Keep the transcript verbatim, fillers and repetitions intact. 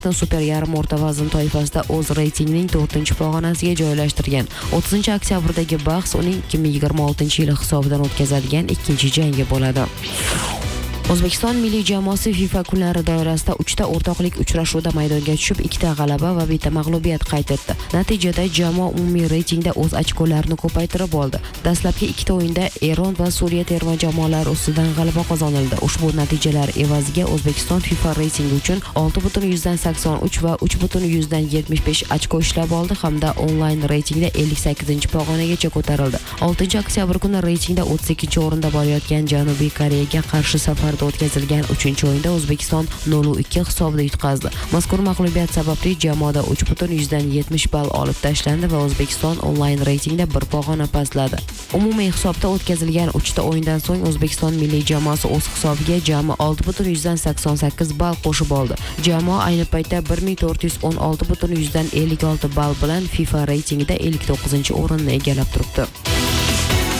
super yarim o'rta vazn toifasida o'z reytingining to'rtinchi pog'onasiga joylashtirgan. o'ttizinchi oktyabrdagi bahs uning ikki ming yigirma oltinchi yili hisobidan o'tkazadigan ikkinchi jangi bo'ladi. O'zbekiston milliy jamoasi FIFA kunlari doirasida uchta o'rtoqlik uchrashuvida maydonga tushib, ikkita g'alaba va bitta mag'lubiyat qayd etdi. Natijada jamoa umumiy reytingda o'z ochkolarini ko'paytirib oldi. Dastlabki ikkita o'yinda Eron va Suriya terma jamoalari ustidan g'alaba qozonildi. Ushbu natijalar evaziga O'zbekiston FIFA reytingi uchun olti butun yuzdan sakson uch va uch butun yuzdan yetmish besh ochko ishlab oldi hamda onlayn reytingda ellik sakkizinchi pog'onagacha ko'tarildi. oltinchi oktyabr kuni reytingda o'ttiz ikkinchi o'rinda borayotgan Janubiy Koreyaga qarshi safar o'tkazilgan uchinchi o'yinda O'zbekiston nol ikki hisobida yutqazdi. Mazkur mag'lubiyat sababli jamoada uch butun yuzdan yetmish ball olib tashlandi va O'zbekiston onlayn reytingda bir pog'ona pastladi. Umumiy hisobda o'tkazilgan uchta o'yindan so'ng O'zbekiston milliy jamoasi o'z hisobiga jami olti butun yuzdan sakson sakkiz ball qo'shib oldi. Jamoa ayni paytda bir ming to'rt yuz o'n olti butun yuzdan ellik olti ball bilan FIFA reytingida ellik to'qqizinchi o'rinni egallab turibdi.